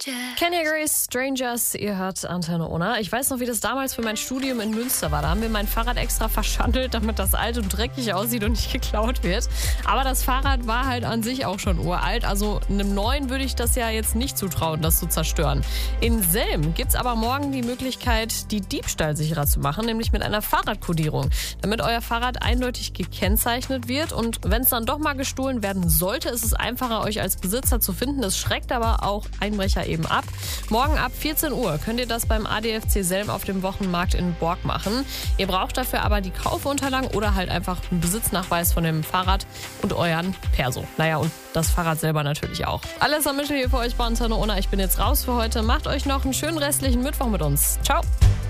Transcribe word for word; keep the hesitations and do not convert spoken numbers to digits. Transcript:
Kenya Grace, Strangers, ihr hört Antenne Ona. Ich weiß noch, wie das damals für mein Studium in Münster war. Da haben wir mein Fahrrad extra verschandelt, damit das alt und dreckig aussieht und nicht geklaut wird. Aber das Fahrrad war halt an sich auch schon uralt. Also einem neuen würde ich das ja jetzt nicht zutrauen, das zu zerstören. In Selm gibt es aber morgen die Möglichkeit, die diebstahlsicherer zu machen, nämlich mit einer Fahrradkodierung. Damit euer Fahrrad eindeutig gekennzeichnet wird und wenn es dann doch mal gestohlen werden sollte, ist es einfacher, euch als Besitzer zu finden. Das schreckt aber auch Einbrecher eben ab. Morgen ab vierzehn Uhr könnt ihr das beim A D F C Selm auf dem Wochenmarkt in Bork machen. Ihr braucht dafür aber die Kaufunterlagen oder halt einfach einen Besitznachweis von dem Fahrrad und euren Perso. Naja, und das Fahrrad selber natürlich auch. Alles am Mittel hier für euch bei Antenne Ona. Ich bin jetzt raus für heute. Macht euch noch einen schönen restlichen Mittwoch mit uns. Ciao.